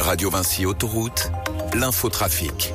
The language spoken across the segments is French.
Radio Vinci Autoroute, l'infotrafic.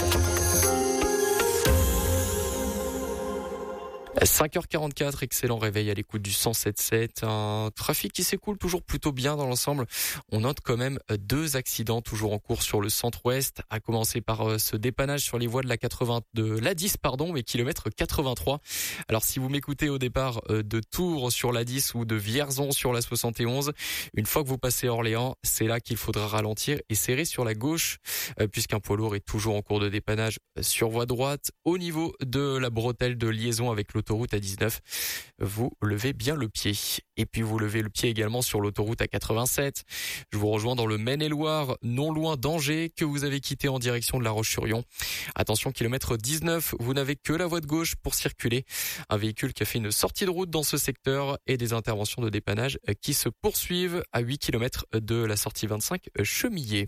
5h44, excellent réveil à l'écoute du 107.7. Un trafic qui s'écoule toujours plutôt bien dans l'ensemble. On note quand même 2 accidents toujours en cours sur le centre-ouest, à commencer par ce dépannage sur les voies de l'A10, mais kilomètre 83. Alors si vous m'écoutez au départ de Tours sur l'A10 ou de Vierzon sur la 71, une fois que vous passez Orléans, c'est là qu'il faudra ralentir et serrer sur la gauche, puisqu'un poids lourd est toujours en cours de dépannage sur voie droite. Au niveau de la bretelle de liaison avec l'autoroute A19, vous levez bien le pied. Et puis vous levez le pied également sur l'autoroute A87. Je vous rejoins dans le Maine-et-Loire, non loin d'Angers, que vous avez quitté en direction de La Roche-sur-Yon. Attention, kilomètre 19, vous n'avez que la voie de gauche pour circuler. Un véhicule qui a fait une sortie de route dans ce secteur et des interventions de dépannage qui se poursuivent à 8 km de la sortie 25 Chemillé.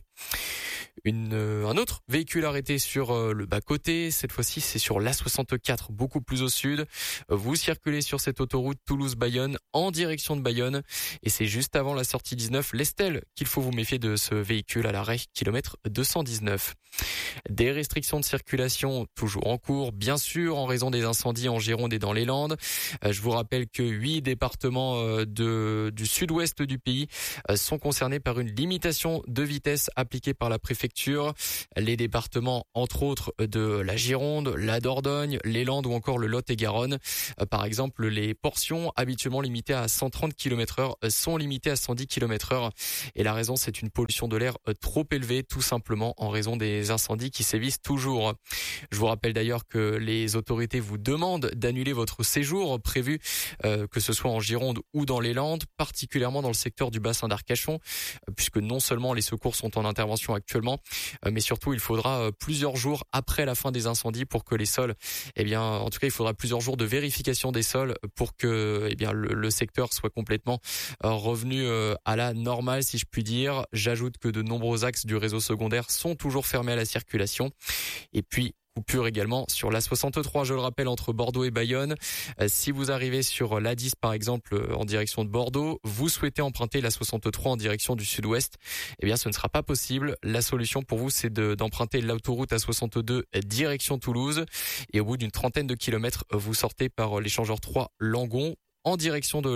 Un autre véhicule arrêté sur le bas-côté, cette fois-ci c'est sur l'A64, beaucoup plus au sud. Vous circulez sur cette autoroute Toulouse-Bayonne en direction de Bayonne et c'est juste avant la sortie 19 l'Estel qu'il faut vous méfier de ce véhicule à l'arrêt, kilomètre 219. Des restrictions de circulation toujours en cours, bien sûr, en raison des incendies en Gironde et dans les Landes. Je vous rappelle que 8 départements du sud-ouest du pays sont concernés par une limitation de vitesse appliquée par la préfecture. Les départements, entre autres, de la Gironde, la Dordogne, les Landes ou encore le Lot-et-Garonne. Par exemple, les portions habituellement limitées à 130 km/h sont limitées à 110 km/h. Et la raison, c'est une pollution de l'air trop élevée, tout simplement en raison des incendies qui sévissent toujours. Je vous rappelle d'ailleurs que les autorités vous demandent d'annuler votre séjour prévu, que ce soit en Gironde ou dans les Landes, particulièrement dans le secteur du bassin d'Arcachon, puisque non seulement les secours sont en intervention actuellement, mais surtout il faudra plusieurs jours après la fin des incendies pour que les sols, en tout cas il faudra plusieurs jours de vérification des sols pour que le secteur soit complètement revenu à la normale, si je puis dire. J'ajoute que de nombreux axes du réseau secondaire sont toujours fermés à la circulation. Et puis coupure également sur l'A63, je le rappelle, entre Bordeaux et Bayonne. Si vous arrivez sur l'A10 par exemple en direction de Bordeaux, vous souhaitez emprunter l'A63 en direction du sud-ouest, ce ne sera pas possible. La solution pour vous, c'est d'emprunter l'autoroute A62 direction Toulouse. Et au bout d'une trentaine de kilomètres, vous sortez par l'échangeur 3 Langon en direction de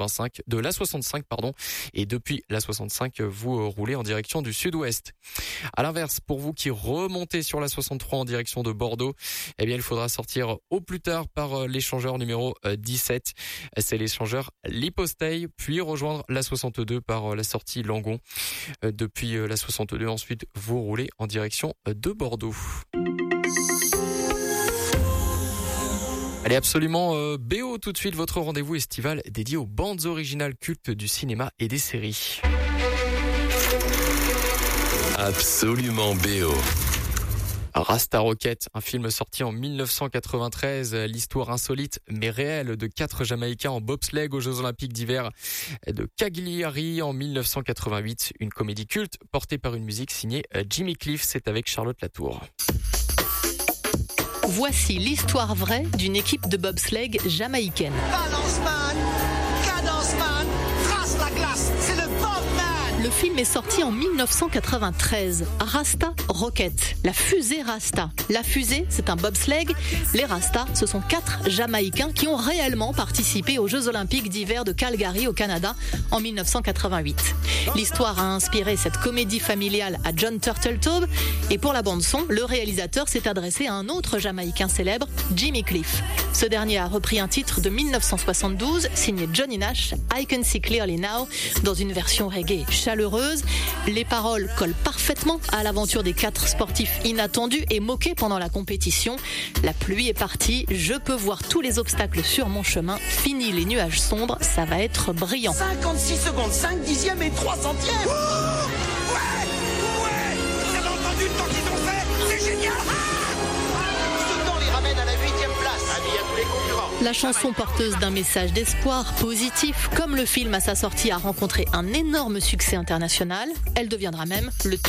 l'A65, et depuis l'A65, vous roulez en direction du sud-ouest. À l'inverse, pour vous qui remontez sur l'A63 en direction de Bordeaux, il faudra sortir au plus tard par l'échangeur numéro 17. C'est l'échangeur Liposteil, puis rejoindre l'A62 par la sortie Langon. Depuis l'A62, ensuite, vous roulez en direction de Bordeaux. Allez, absolument BO tout de suite, votre rendez-vous estival dédié aux bandes originales cultes du cinéma et des séries. Absolument BO. Rasta Rocket, un film sorti en 1993, l'histoire insolite mais réelle de 4 Jamaïcains en bobsleigh aux Jeux Olympiques d'hiver de Cagliari en 1988, une comédie culte portée par une musique signée Jimmy Cliff, c'est avec Charlotte Latour. Voici l'histoire vraie d'une équipe de bobsleigh jamaïcaine. Balance man, cadence man, trace la glace, c'est le Bobman. Le film est sorti en 1993. Rasta Rocket, la fusée Rasta. La fusée, c'est un bobsleigh. Les Rasta, ce sont 4 Jamaïcains qui ont réellement participé aux Jeux Olympiques d'hiver de Calgary au Canada en 1988. L'histoire a inspiré cette comédie familiale à John Turteltaub. Et pour la bande-son, le réalisateur s'est adressé à un autre Jamaïcain célèbre, Jimmy Cliff. Ce dernier a repris un titre de 1972, signé Johnny Nash, I Can See Clearly Now, dans une version reggae chaleureuse. Les paroles collent parfaitement à l'aventure des 4 sportifs inattendus et moqués pendant la compétition. La pluie est partie, je peux voir tous les obstacles sur mon chemin. Fini les nuages sombres, ça va être brillant. 56 secondes, 5 dixièmes et 3 centièmes. Oh ouais, vous avez entendu le temps qu'ils ont fait? C'est génial. Ce temps les ramène à la 8e place. Amis à tous les concurrents. La chanson porteuse d'un message d'espoir positif, comme le film à sa sortie a rencontré un énorme succès international, elle deviendra même le